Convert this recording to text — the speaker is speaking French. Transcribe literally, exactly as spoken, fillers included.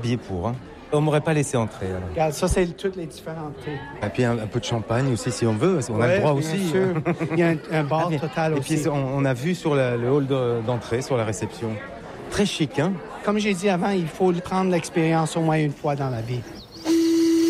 Billet pour, hein. On m'aurait pas laissé entrer. Alors. Regarde, ça, c'est toutes les différentes thés. Et puis un, un peu de champagne aussi, si on veut. On ouais, a le droit bien aussi. Sûr. Il y a un, un bar ah, total et aussi. Et puis, on, on a vu sur la, le hall de, d'entrée, sur la réception. Très chic, hein? Comme j'ai dit avant, il faut prendre l'expérience au moins une fois dans la vie.